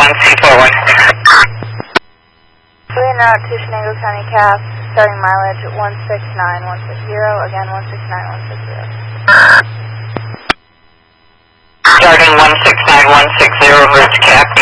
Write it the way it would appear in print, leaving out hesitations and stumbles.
1C41. We're now to Shenango County CAF, starting mileage 169160, again 169160. Starting 169,160, Hertz CAF.